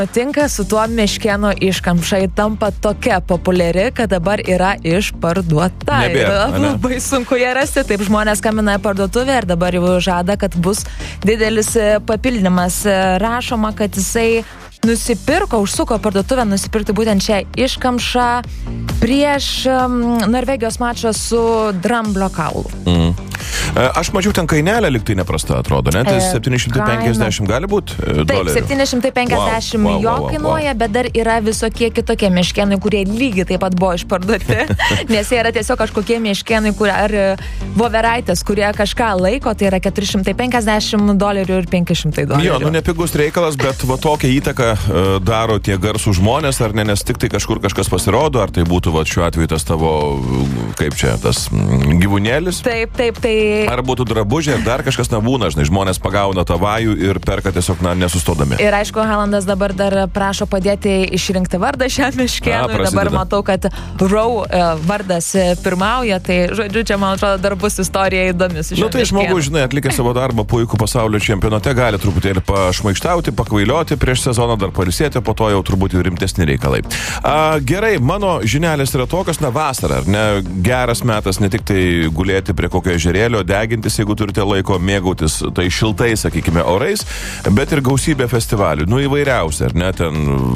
Tinka su tuo Meškėno iškamša tampa tokia populiari, kad dabar yra išparduota. Nebėra, labai sunku ją rasti, taip žmonės skambina į parduotuvę ir dabar jau žada, kad bus didelis papildymas. Rašoma, kad jisai užsuko parduotuvę nusipirkti būtent šią iškamšą prieš Norvegijos mačą su Dramblio kaulu. Aš mačiau ten kainelę, lyg tai neprasta atrodo, ne? Tai 750 gali būti dolerių. Taip, 750 jo kainuoja, bet dar yra visokie kitokie meškėnai, kurie lygiai taip pat buvo išparduoti, nes jie yra tiesiog kažkokie meškėnai, ar voveraitės, kurie kažką laiko, tai yra 450 dolerių ir 500 dolerių. Jo, nepigus reikalas, bet va tokią įtaką daro tie garsų žmonės, ar ne, nes tik tai kažkur kažkas pasirodo, ar tai būtų va šiuo atveju tas tavo, kaip čia, tas gyvūnėlis. Taip, tai ar būtų drabužiai, ar dar kažkas nebūna, žinai, žmonės pagauna tą vajų ir perka tiesiog, nesustodami. Ir aišku, Halandas dabar dar prašo padėti išrinkti vardą šiam meškėnui. Dabar matau, kad Row vardas pirmauja, tai žodžiu, čia, man atrodo, dar bus istorija įdomi su šiam tai žmogus, žinai, atlikė savo darbą puikų pasaulio čempionate, gali truputėlį pašmaikštauti, pakvailioti prieš sezoną, dar pailsėti, po to jau turbūt jau rimtesni reikalai. Gerai, mano žinelės yra tokios, vasara, ar ne, geras metas ne tik tai gulėti prie kokio ežerėlio, degintis, jeigu turite laiko, mėgautis tai šiltai, sakykime, orais, bet ir gausybė festivalių, įvairiausia, ar ne, ten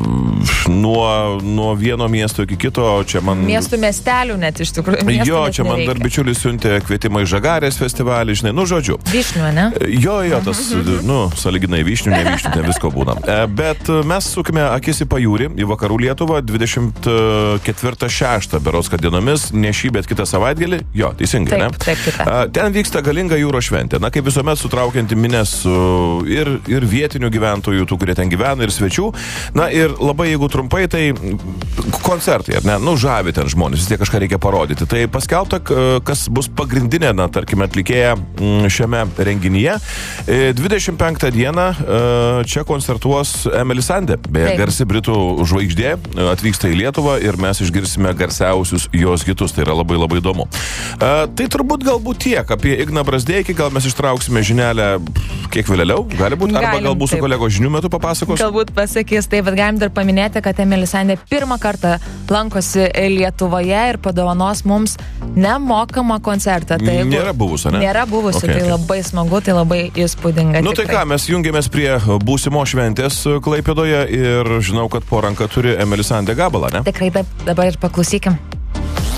nuo vieno miesto iki kito, čia man... Miestų miestelių net iš tikrųjų. Jo, čia man dar bičiulis siuntė kvietimą į Žagarės festivalį, žinai, žodžiu. Vyšnių, ne? Jo, tas, sąlyginai vyšnių, ne vyšnių, ten visko būna. Bet mes sukime akis į pajūrį, į vakarų Lietuvą, 24-6 berods, kad dienomis, ne šį, bet kitą savaitgalį, jo, teisingai, ne? Taip, kitą. Ten vyksta galinga jūros šventė. Kaip visuomet sutraukianti minės ir vietinių gyventojų, tų, kurie ten gyvena, ir svečių. Ir labai, jeigu trumpai, tai koncertai, ar ne? Žavi ten žmonės, vis tiek kažką reikia parodyti. Tai paskelbta, kas bus pagrindinė, tarkime, atlikėja šiame renginyje. 25 dieną čia koncertuos Emily Sandé, beje, garsi britų žvaigždė, atvyksta į Lietuvą ir mes išgirsime garsiausius jos hitus. Tai yra labai labai įdomu. Tai turbūt galbūt tiek apie Igną Brazdeikį, gal mes ištrauksime žinelę kiek vėliau, gali būti, arba gal mūsų kolegos žinių metu papasakos. Galbūt pasakys, taip, bet galim dar paminėti, kad Emily Sandé pirmą kartą lankosi Lietuvoje ir padovanos mums nemokamą koncertą. Tai nėra buvusi, ne? Nėra buvusi, tai labai smagu, tai labai įspūdinga. Tai ką, mes jungiamės prie būsimo šventės Klaipėdoje ir žinau, kad po ranką turi Emily Sandé gabalą, ne? Tikrai, dabar ir paklausykim.